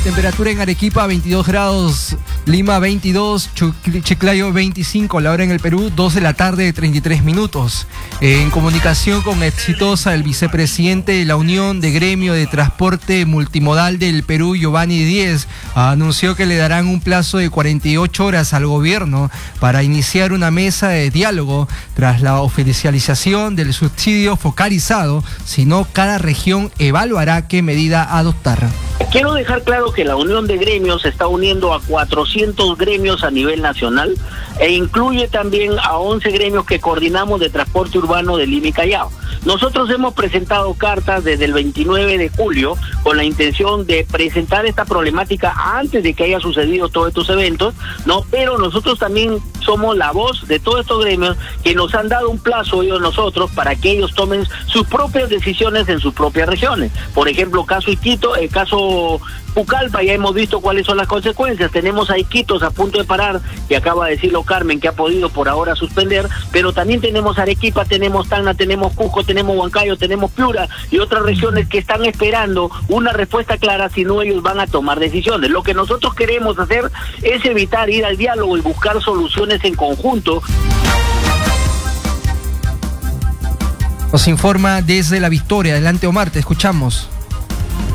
Temperatura en Arequipa 22 grados, Lima 22, Chiclayo 25, la hora en el Perú 2 de la tarde 33 minutos. En comunicación con Exitosa, el vicepresidente de la Unión de Gremio de Transporte Multimodal del Perú, Giovanni Díez, anunció que le darán un plazo de 48 horas al gobierno para iniciar una mesa de diálogo tras la oficialización del subsidio focalizado, si no, cada región evaluará qué medida adoptar. Quiero dejar claro que la Unión de Gremios se está uniendo a 400 gremios a nivel nacional e incluye también a 11 gremios que coordinamos de transporte urbano de Lima y Callao. Nosotros hemos presentado cartas desde el 29 de julio con la intención de presentar esta problemática antes de que haya sucedido todos estos eventos, ¿no? Pero nosotros también somos la voz de todos estos gremios que nos han dado un plazo ellos nosotros para que ellos tomen sus propias decisiones en sus propias regiones. Por ejemplo, caso Iquito, el caso Pucallpa, ya hemos visto cuáles son las consecuencias. Tenemos a Iquitos a punto de parar, que acaba de decirlo Carmen, que ha podido por ahora suspender, pero también tenemos Arequipa, tenemos Tacna, tenemos Cusco, tenemos Huancayo, tenemos Piura y otras regiones que están esperando una respuesta clara, si no ellos van a tomar decisiones. Lo que nosotros queremos hacer es evitar ir al diálogo y buscar soluciones en conjunto. Nos informa desde La Victoria. Adelante, Omar, te escuchamos.